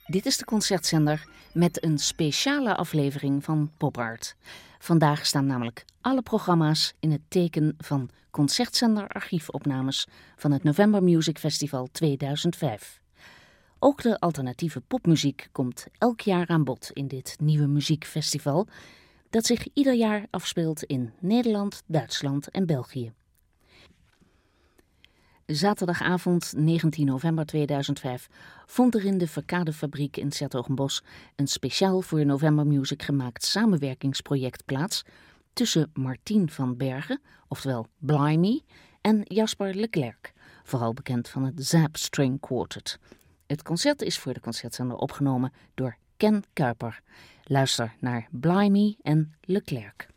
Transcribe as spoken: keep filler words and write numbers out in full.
Dit is de Concertzender met een speciale aflevering van Pop Art. Vandaag staan namelijk alle programma's in het teken van Concertzender archiefopnames van het November Music Festival tweeduizend vijf. Ook de alternatieve popmuziek komt elk jaar aan bod in dit nieuwe muziekfestival, dat zich ieder jaar afspeelt in Nederland, Duitsland en België. Zaterdagavond negentien november tweeduizend vijf vond er in de Verkadefabriek in 's-Hertogenbosch een speciaal voor November Music gemaakt samenwerkingsproject plaats tussen Martien van Bergen, oftewel Blimey, en Jasper Leclerc, vooral bekend van het Zaap String Quartet. Het concert is voor de Concertzender opgenomen door Ken Kuiper. Luister naar Blimey en Leclerc.